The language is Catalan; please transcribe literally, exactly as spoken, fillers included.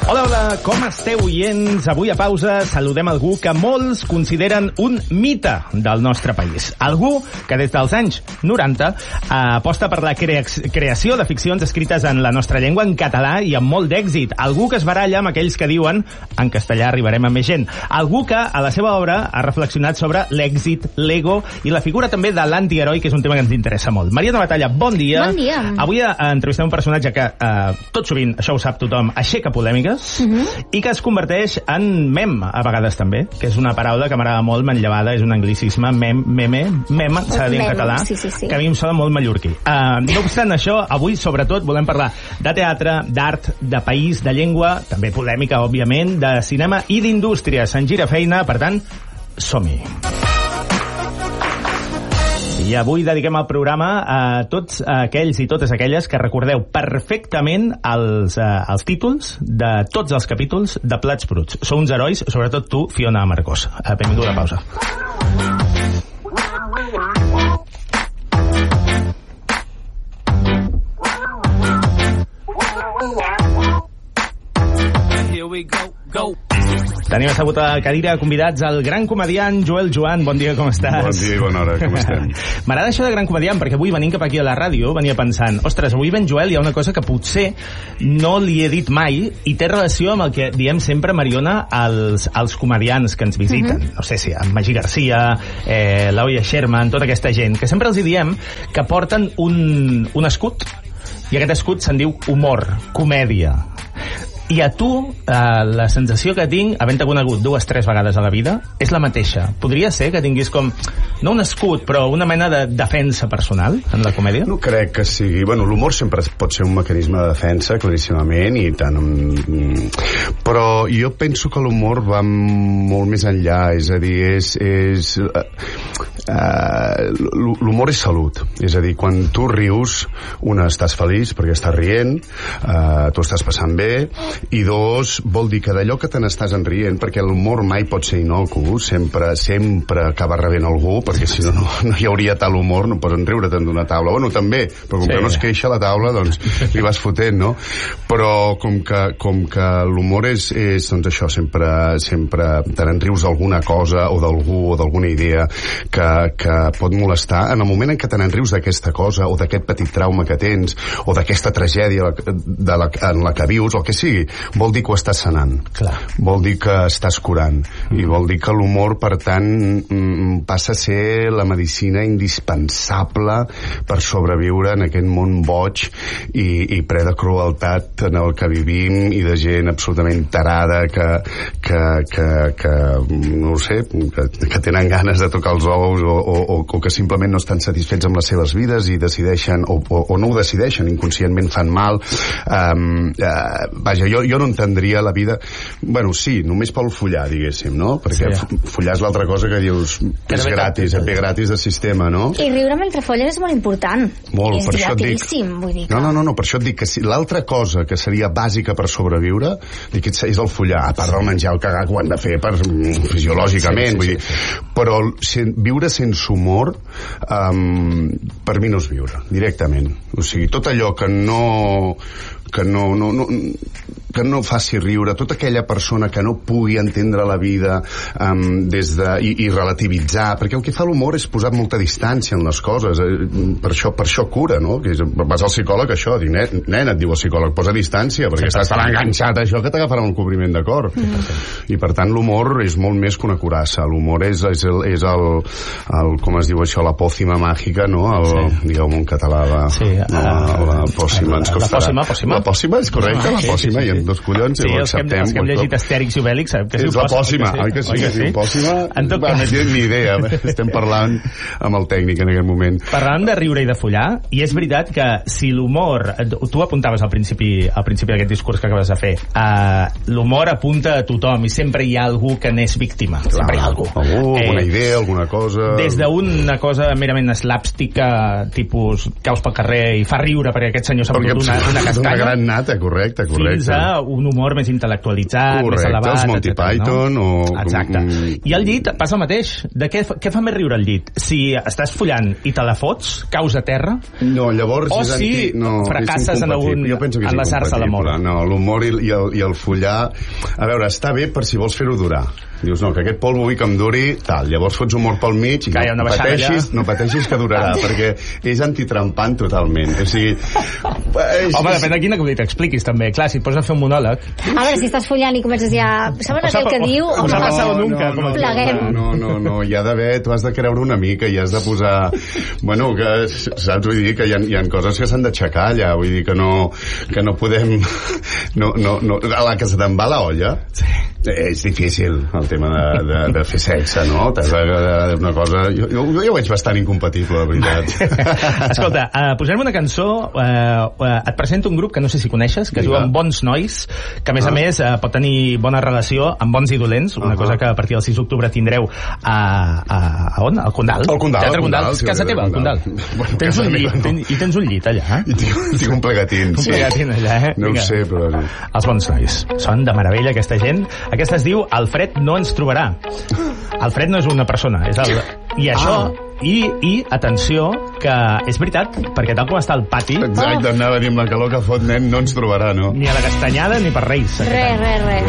Hola, hola, com esteu, oients? Avui a pausa saludem algú que molts consideren un mite del nostre país. Algú que des dels anys noranta aposta per la crea creació de ficcions escrites en la nostra llengua, en català i amb molt d'èxit. Algú que es baralla amb aquells que diuen en castellà arribarem a més gent. Algú que a la seva obra ha reflexionat sobre l'èxit, l'ego i la figura també de l'antiheroi, que és un tema que ens interessa molt. Mariona Batalla, bon dia. Bon dia. Avui eh, entrevistem un personatge que eh, tot sovint, això ho sap tothom, aixeca polèmiques, Uh-huh. i que es converteix en mem, a vegades també, que és una paraula que m'agrada molt, manllevada, és un anglicisme, mem, meme, meme, s'ha de dir en català, sí, sí, sí. que a mi em sona molt mallorquí. Uh, no obstant això, avui, sobretot, volem parlar de teatre, d'art, de país, de llengua, també polèmica, òbviament, de cinema i d'indústria. Se'n gira feina, per tant, som-hi. I avui dediquem el programa a tots aquells i totes aquelles que recordeu perfectament els, uh, els títols de tots els capítols de Plats Bruts. Sou uns herois, sobretot tu, Fiona Marcós. Uh, benvinguda a pausa. Here we go, go. Tenim assegut a la cadira convidats el gran comediant Joel Joan. Bon dia, com estàs? Bon dia i bona hora, com estem? M'agrada això de gran comediant, perquè avui venint cap aquí a la ràdio venia pensant, ostres, avui ben Joel hi ha una cosa que potser no li he dit mai i té relació amb el que diem sempre, Mariona, als, als comedians que ens visiten. Uh-huh. No sé si amb Magí Garcia, eh, l'Oia Sherman, tota aquesta gent, que sempre els hi diem que porten un, un escut, i aquest escut se'n diu humor, comèdia. I a tu, eh, la sensació que tinc, havent-te conegut dues, tres vegades a la vida, és la mateixa. Podria ser que tinguis com, no un escut, però una mena de defensa personal en la comèdia? No crec que sigui... Bueno, l'humor sempre pot ser un mecanisme de defensa, claríssimament, i tant... Però jo penso que l'humor va molt més enllà, és a dir, és... és uh, l'humor és salut. És a dir, quan tu rius, una, estàs feliç perquè estàs rient, uh, tu estàs passant bé, i dos, vol dir que d'allò que te n'estàs enrient, perquè l'humor mai pot ser inocu, sempre sempre acaba rebent algú, perquè si no, no, no hi hauria tal humor, no poden riure-te'n d'una taula. Bueno, també, però com sí. que no es queixa la taula, doncs li vas fotent, no? Però com que, com que l'humor és, és, doncs això, sempre, sempre te n'enrius d'alguna cosa, o d'algú, o d'alguna idea que, que pot molestar, en el moment en què te n'enrius d'aquesta cosa, o d'aquest petit trauma que tens, o d'aquesta tragèdia de la, en la que vius, o el que sigui, vol dir que ho estàs sanant. Clar. Vol dir que estàs curant. Mm. I vol dir que l'humor, per tant, passa a ser la medicina indispensable per sobreviure en aquest món boig i, i ple de crueltat en el que vivim i de gent absolutament tarada que, que, que, que no ho sé, que, que tenen ganes de tocar els ous o, o, o que simplement no estan satisfets amb les seves vides i decideixen, o, o, o no ho decideixen, inconscientment fan mal. Um, uh, vaja, jo jo no entendria la vida... Bueno, sí, només pel follar, diguéssim, no? Perquè sí. follar és l'altra cosa que dius que és gratis, és gratis de sistema, no? I riure mentre folles és molt important. Molt, és per això et dic... vull dir que... No, no, no, no, per això et dic que si l'altra cosa que seria bàsica per sobreviure, dic, és el follar, a part del menjar, el cagar que ho han de fer per, fisiològicament, sí, sí, vull dir... Sí, sí. Però sen, viure sense humor, um, per mi no és viure, directament. O sigui, tot allò que no... que no, no, no, que no faci riure, tota aquella persona que no pugui entendre la vida um, des de, i, i relativitzar, perquè el que fa l'humor és posar molta distància en les coses, eh, per, això, per això cura, no? Que és, vas al psicòleg, això, dic, nen, nen, et diu el psicòleg, posa distància, perquè sí, estàs tan enganxat a això que t'agafarà un cobriment de cor. Mm. I per tant l'humor és molt més que una curassa, l'humor és, és, el, és el, el, com es diu això, la pòcima màgica, no? El, sí. Digueu-me en català, la, sí, no, la, la pòcima, ens costarà. La pòcima, pòcima. La pòcima és correcte, no, la pòcima, sí, sí, sí. I amb dos collons sí, i ho acceptem. Els que hem llegit Astèrix i Obèlix sabem que és la pòssima, oi que sí? Que sí? Pòssima? En tot cas, no ni idea, estem parlant amb el tècnic en aquest moment. Parlant de riure i de follar, i és veritat que si l'humor, tu apuntaves al principi al principi d'aquest discurs que acabes de fer, uh, l'humor apunta a tothom i sempre hi ha algú que n'és víctima. Clar, sempre hi ha algú. Algú, eh, alguna idea, alguna cosa... Des d'una cosa merament slapstica, tipus caus pel carrer i fa riure perquè aquest senyor s'ha fotut una, una castanya. Una gran nata, correcte, correcte. Fins a un humor més intel·lectualitzat, correcte, més elevat, els Monty etcètera, Python no? o... Exacte. I al llit passa el mateix. De què, què fa més riure al llit? Si estàs follant i te la fots, caus a terra? No, llavors... O és si anti... no, fracasses en algun... enlaçar-se a l'amor. No, l'humor i, i, el, i el follar... A veure, està bé per si vols fer-ho durar. Dius, no, que aquest polvo vull que em duri, tal. Llavors fots humor pel mig i no pateixis, no pateixis que durarà, perquè és antitrampant totalment. O sigui... És, Home, depèn de quina que t'expliquis, també. Clar, si et poses a fer un monòleg... A veure, si estàs follant i comences ja... Saben aquell que diu... O s'ha passat nunca, com el pleguem. No, no, no, hi ha d'haver... Tu has de creure una mica i has de posar... Bueno, que, saps? Vull dir que hi ha, hi ha coses que s'han d'aixecar allà. Vull dir que no, que no podem... No, no, no, a la que se te'n va la olla... Sí. És difícil el tema de, de, de fer sexe, no? T'has de una cosa... Jo, jo, jo ho veig bastant incompatible, de veritat. Escolta, uh, posem una cançó, uh, uh, et presento un grup que no sé si coneixes, que es diu Bons Nois, que a més ah. a més uh, pot tenir bona relació amb Bons i Dolents, una uh -huh. cosa que a partir del sis d'octubre tindreu a, a, a on? Al Condal. Al Condal. Teatre Condal. Condal. Sí, casa teva, al Condal. Bueno, tens un llit, ten, I tens un llit allà, eh? I tinc, tinc un plegatín, sí. Un plegatín allà, eh? No Vinga. Ho sé, però... No. Els Bons Nois. Són de meravella, aquesta gent. Aquesta es diu Alfred no ens trobarà. Alfred no és una persona, és el... I això... Ah. I, I, atenció, que és veritat, perquè tal com està el pati... Exacte, anava a dir amb la calor que fot, nen, no ens trobarà, no? Ni a la Castanyada ni per Reis. Res, res, res.